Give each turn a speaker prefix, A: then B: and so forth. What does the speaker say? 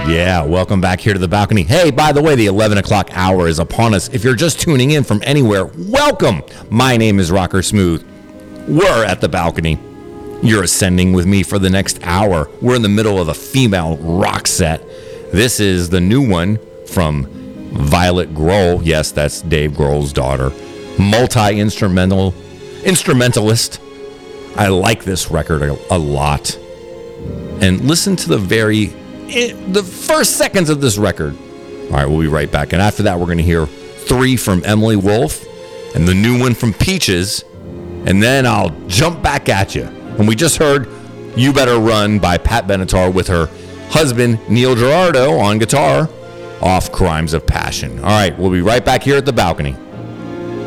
A: Yeah, welcome back here to the balcony. Hey, by the way, the 11 o'clock hour is upon us. If you're just tuning in from anywhere, welcome. My name is Rocker Smooth. We're at the balcony. You're ascending with me for the next hour. We're in the middle of a female rock set. This is the new one from Violet Grohl. Yes, that's Dave Grohl's daughter. Instrumentalist. I like this record a lot. And listen to the first seconds of this record. All right, we'll be right back. And after that, we're going to hear 3 from Emily Wolf and the new one from Peaches. And then I'll jump back at you. And we just heard You Better Run by Pat Benatar with her husband, Neil Giraldo, on guitar off Crimes of Passion. All right, we'll be right back here at the balcony.